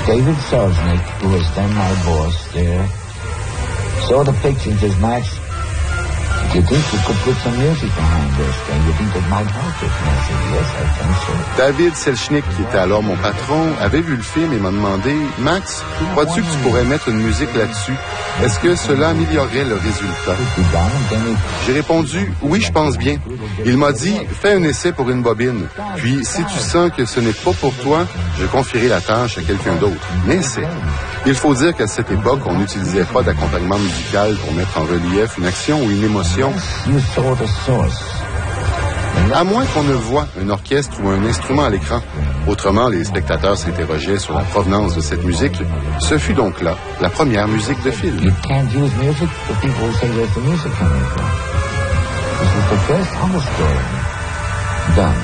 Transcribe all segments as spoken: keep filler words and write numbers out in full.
David Selznick, who has been my boss there, saw the picture and says, Max, do you think you could put some music behind this? And you think it might help it? And I said, yes, I think so. David Selznick, qui était alors mon patron, avait vu le film et m'a demandé, Max, crois-tu que tu pourrais mettre une musique là-dessus? Est-ce que cela améliorerait le résultat? J'ai répondu, oui, je pense bien. Il m'a dit, fais un essai pour une bobine. Puis, si tu sens que ce n'est pas pour toi, je confierai la tâche à quelqu'un d'autre. Mais c'est... Il faut dire qu'à cette époque, on n'utilisait pas d'accompagnement musical pour mettre en relief une action ou une émotion. À moins qu'on ne voit un orchestre ou un instrument à l'écran. Autrement, les spectateurs s'interrogeaient sur la provenance de cette musique. Ce fut donc là la première musique de film. You can't use music for people who say where's the music coming from. This is the first house score done.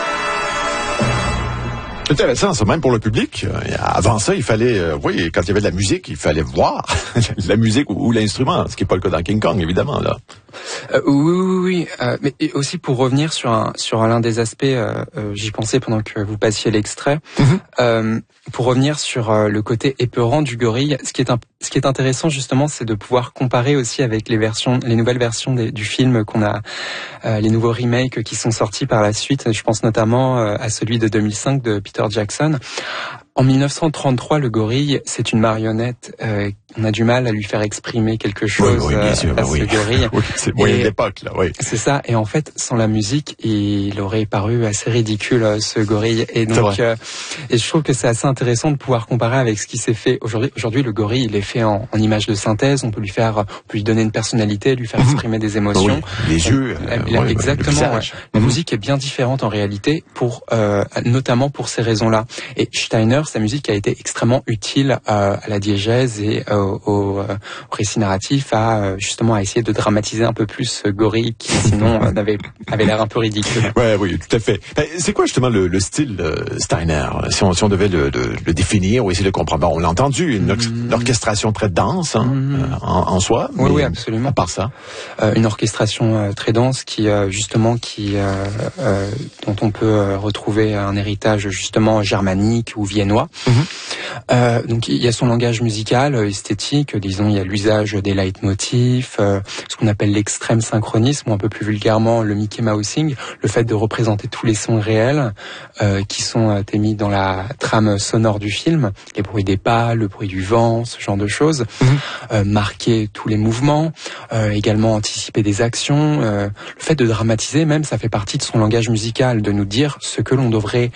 C'est intéressant, ça, même pour le public. Avant ça, il fallait, euh, oui, quand il y avait de la musique, il fallait voir la musique ou, ou l'instrument, ce qui n'est pas le cas dans King Kong, évidemment, là. Euh, oui, oui, oui, euh, mais aussi pour revenir sur un, sur l'un des aspects, euh, euh, j'y pensais pendant que vous passiez l'extrait, mm-hmm. euh, pour revenir sur euh, le côté épeurant du gorille, ce qui est un, ce qui est intéressant justement, c'est de pouvoir comparer aussi avec les versions, les nouvelles versions des, du film qu'on a, euh, les nouveaux remakes qui sont sortis par la suite. Je pense notamment euh, à celui de deux mille cinq de Peter Jackson. En mille neuf cent trente-trois, le gorille, c'est une marionnette. Euh, on a du mal à lui faire exprimer quelque chose oui, oui, bien sûr, euh, à oui. ce gorille. Oui, c'est moyen de l'époque, là, oui. C'est ça. Et en fait, sans la musique, il aurait paru assez ridicule, ce gorille. Et donc, euh, et je trouve que c'est assez intéressant de pouvoir comparer avec ce qui s'est fait aujourd'hui. Aujourd'hui, le gorille, il est fait en, en image de synthèse. On peut lui faire, on peut lui donner une personnalité, lui faire exprimer des émotions. Oui, les yeux. Euh, euh, ouais, exactement. Ouais. La mmh. musique est bien différente en réalité, pour, euh, notamment pour ces raisons-là. Et Steiner, sa musique a été extrêmement utile euh, à la diégèse et euh, au, euh, au récit narratif, à euh, justement à essayer de dramatiser un peu plus ce gorille qui sinon euh, avait, avait l'air un peu ridicule. Ouais, oui, tout à fait. C'est quoi justement le, le style euh, Steiner, si on, si on devait le, le, le définir ou essayer de le comprendre? Bon, on l'a entendu, une, une orchestration très dense hein, mmh. euh, en, en soi. Oui, oui, absolument. À part ça, euh, une orchestration euh, très dense qui euh, justement qui euh, euh, dont on peut euh, retrouver un héritage justement germanique ou viennois. Mmh. Euh, donc il y a son langage musical, esthétique, disons il y a l'usage des leitmotifs, euh, ce qu'on appelle l'extrême synchronisme, ou un peu plus vulgairement le Mickey Mousing, le fait de représenter tous les sons réels euh, qui sont euh, émis dans la trame sonore du film, les bruits des pas, le bruit du vent, ce genre de choses, mmh. euh, marquer tous les mouvements, euh, également anticiper des actions, euh, le fait de dramatiser même, ça fait partie de son langage musical, de nous dire ce que l'on devrait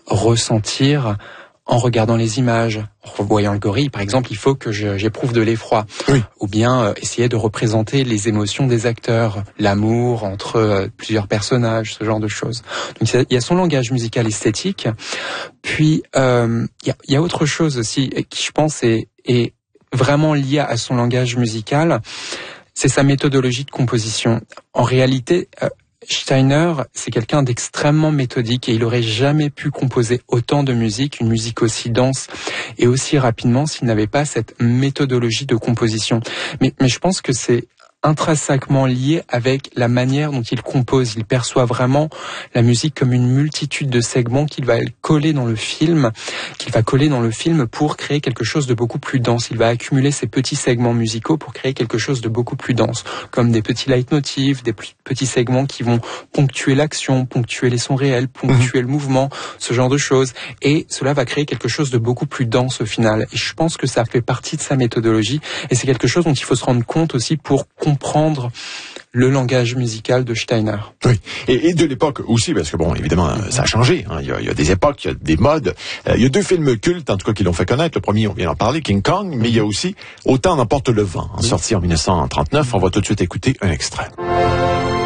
ressentir en regardant les images, en revoyant le gorille, par exemple, il faut que je, j'éprouve de l'effroi. Oui. Ou bien euh, essayer de représenter les émotions des acteurs, l'amour entre euh, plusieurs personnages, ce genre de choses. Donc il y a son langage musical esthétique. Puis euh, il y a, il y a autre chose aussi qui, je pense, est, est vraiment liée à son langage musical. C'est sa méthodologie de composition. En réalité, euh, Steiner, c'est quelqu'un d'extrêmement méthodique et il aurait jamais pu composer autant de musique, une musique aussi dense et aussi rapidement s'il n'avait pas cette méthodologie de composition. Mais, mais je pense que c'est intrinsèquement lié avec la manière dont il compose. Il perçoit vraiment la musique comme une multitude de segments qu'il va coller dans le film, qu'il va coller dans le film pour créer quelque chose de beaucoup plus dense. Il va accumuler ces petits segments musicaux pour créer quelque chose de beaucoup plus dense, comme des petits leitmotifs, des petits segments qui vont ponctuer l'action, ponctuer les sons réels, ponctuer mmh. le mouvement, ce genre de choses. Et cela va créer quelque chose de beaucoup plus dense au final. Et je pense que ça fait partie de sa méthodologie et c'est quelque chose dont il faut se rendre compte aussi pour comprendre le langage musical de Steiner. Oui, et, et de l'époque aussi, parce que bon, évidemment, ça a changé. Hein. Il, y a, il y a des époques, il y a des modes. Euh, il y a deux films cultes, en tout cas, qui l'ont fait connaître. Le premier, on vient d'en parler, King Kong, mais il y a aussi Autant n'emporte le vent, hein, sorti en dix-neuf cent trente-neuf. On va tout de suite écouter un extrait.